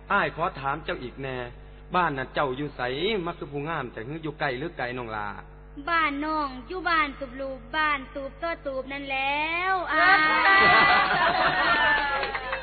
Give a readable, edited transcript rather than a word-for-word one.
อ้ายขอถามเจ้าอีกแน่บ้านน่ะเจ้าอยู่ไสมักคือผู้งามแต่อยู่ไกลหรือไกลน้องลาบ้านน้องอยู่บ้านตูบลูบ้านตูบตัวตูบนั่นแล้ว